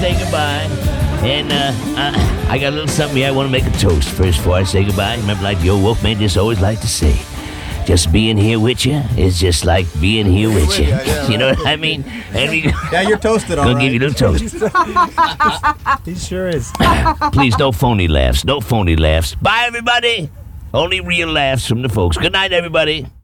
say goodbye. And I got a little something here. I want to make a toast first before I say goodbye. Remember, like the old Wolfman just always like to say, just being here with you is just like being here with you. You know what I mean? And we you're toasted all I'll right. give you a little toast. He sure is. Please, no phony laughs. No phony laughs. Bye, everybody. Only real laughs from the folks. Good night, everybody.